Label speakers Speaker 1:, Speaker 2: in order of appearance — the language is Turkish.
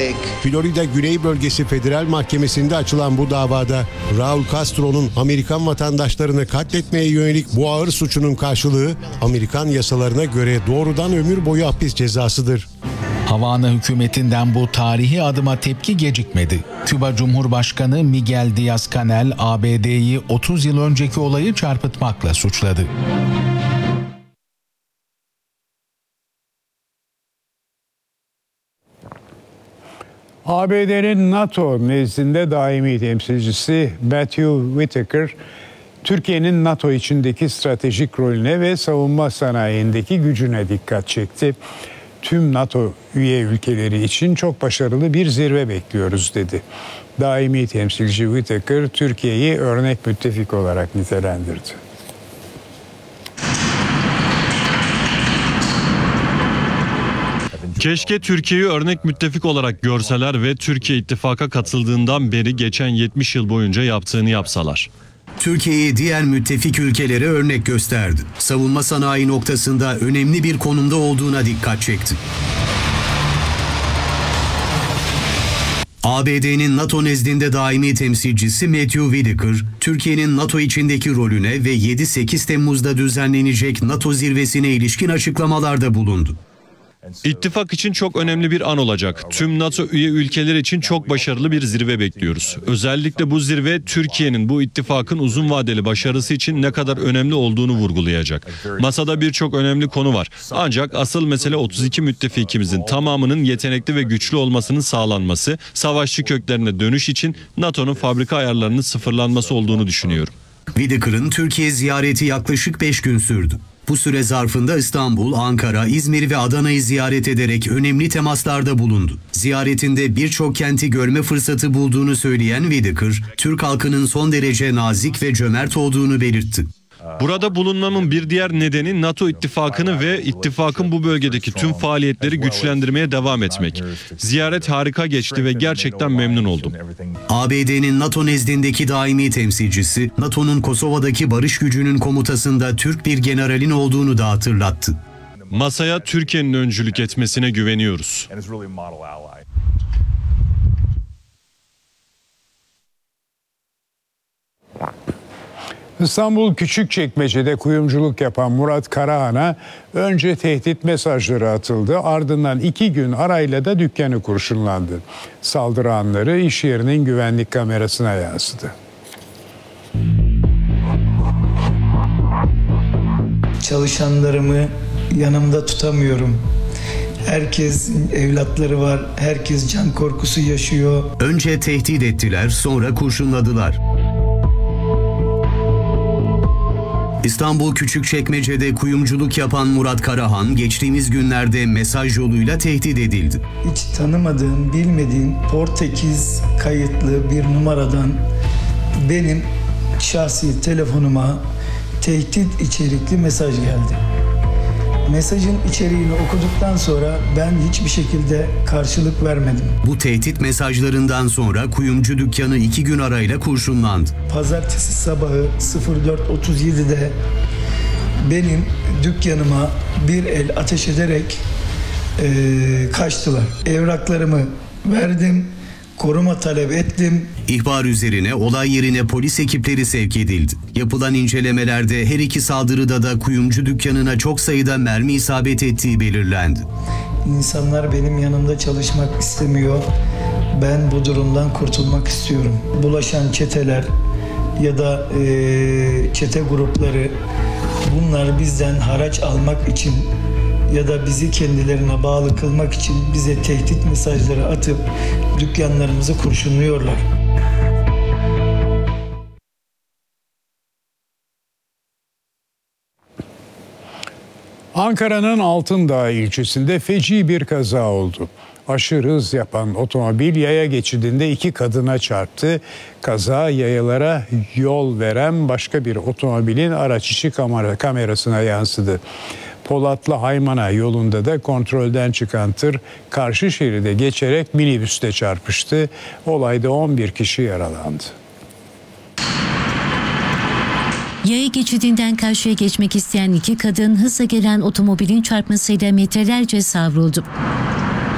Speaker 1: Florida Güney Bölgesi Federal Mahkemesi'nde açılan bu davada Raul Castro'nun Amerikan vatandaşlarını katletmeye yönelik bu ağır suçunun karşılığı Amerikan yasalarına göre doğrudan ömür boyu hapis cezasıdır.
Speaker 2: Havana hükümetinden bu tarihi adıma tepki gecikmedi. Küba Cumhurbaşkanı Miguel Díaz-Canel, ABD'yi 30 yıl önceki olayı çarpıtmakla suçladı.
Speaker 3: ABD'nin NATO nezdinde daimi temsilcisi Matthew Whitaker, Türkiye'nin NATO içindeki stratejik rolüne ve savunma sanayindeki gücüne dikkat çekti. Tüm NATO üye ülkeleri için çok başarılı bir zirve bekliyoruz dedi. Daimi temsilci Whitaker, Türkiye'yi örnek müttefik olarak nitelendirdi.
Speaker 4: Keşke Türkiye'yi örnek müttefik olarak görseler ve Türkiye ittifaka katıldığından beri geçen 70 yıl boyunca yaptığını yapsalar.
Speaker 5: Türkiye'yi diğer müttefik ülkelere örnek gösterdi. Savunma sanayi noktasında önemli bir konumda olduğuna dikkat çekti. ABD'nin NATO nezdinde daimi temsilcisi Matthew Whitaker, Türkiye'nin NATO içindeki rolüne ve 7-8 Temmuz'da düzenlenecek NATO zirvesine ilişkin açıklamalarda bulundu.
Speaker 4: İttifak için çok önemli bir an olacak. Tüm NATO üye ülkeler için çok başarılı bir zirve bekliyoruz. Özellikle bu zirve Türkiye'nin bu ittifakın uzun vadeli başarısı için ne kadar önemli olduğunu vurgulayacak. Masada birçok önemli konu var. Ancak asıl mesele 32 müttefikimizin tamamının yetenekli ve güçlü olmasının sağlanması, savaşçı köklerine dönüş için NATO'nun fabrika ayarlarının sıfırlanması olduğunu düşünüyorum.
Speaker 5: Whitaker'ın Türkiye ziyareti yaklaşık 5 gün sürdü. Bu süre zarfında İstanbul, Ankara, İzmir ve Adana'yı ziyaret ederek önemli temaslarda bulundu. Ziyaretinde birçok kenti görme fırsatı bulduğunu söyleyen Whitaker, Türk halkının son derece nazik ve cömert olduğunu belirtti.
Speaker 4: Burada bulunmamın bir diğer nedeni NATO ittifakını ve ittifakın bu bölgedeki tüm faaliyetleri güçlendirmeye devam etmek. Ziyaret harika geçti ve gerçekten memnun oldum.
Speaker 5: ABD'nin NATO nezdindeki daimi temsilcisi, NATO'nun Kosova'daki barış gücünün komutasında Türk bir generalin olduğunu da hatırlattı.
Speaker 4: Masaya Türkiye'nin öncülük etmesine güveniyoruz.
Speaker 3: İstanbul Küçükçekmece'de kuyumculuk yapan Murat Karahan'a önce tehdit mesajları atıldı, ardından 2 gün arayla da dükkanı kurşunlandı. Saldırı anları iş yerinin güvenlik kamerasına yansıdı.
Speaker 6: Çalışanlarımı yanımda tutamıyorum. Herkes evlatları var, herkes can korkusu yaşıyor.
Speaker 5: Önce tehdit ettiler, sonra kurşunladılar. İstanbul Küçükçekmece'de kuyumculuk yapan Murat Karahan geçtiğimiz günlerde mesaj yoluyla tehdit edildi.
Speaker 6: Hiç tanımadığım, bilmediğim Portekiz kayıtlı bir numaradan benim şahsi telefonuma tehdit içerikli mesaj geldi. Mesajın içeriğini okuduktan sonra ben hiçbir şekilde karşılık vermedim.
Speaker 5: Bu tehdit mesajlarından sonra kuyumcu dükkanı 2 gün arayla kurşunlandı.
Speaker 6: Pazartesi sabahı 04.37'de benim dükkanıma bir el ateş ederek kaçtılar. Evraklarımı verdim, koruma talep ettim.
Speaker 5: İhbar üzerine olay yerine polis ekipleri sevk edildi. Yapılan incelemelerde her iki saldırıda da kuyumcu dükkanına çok sayıda mermi isabet ettiği belirlendi.
Speaker 6: İnsanlar benim yanımda çalışmak istemiyor. Ben bu durumdan kurtulmak istiyorum. Bulaşan çeteler ya da çete grupları, bunlar bizden haraç almak için ya da bizi kendilerine bağlı kılmak için bize tehdit mesajları atıp dükkanlarımızı kurşunluyorlar.
Speaker 3: Ankara'nın Altındağ ilçesinde feci bir kaza oldu. Aşırı hız yapan otomobil yaya geçidinde 2 kadına çarptı. Kaza yayalara yol veren başka bir otomobilin araç içi kamerasına yansıdı. Polatlı Haymana yolunda da kontrolden çıkan tır karşı şeride geçerek minibüste çarpıştı. Olayda 11 kişi yaralandı.
Speaker 7: Yaya geçidinden karşıya geçmek isteyen 2 kadın hızla gelen otomobilin çarpmasıyla metrelerce savruldu.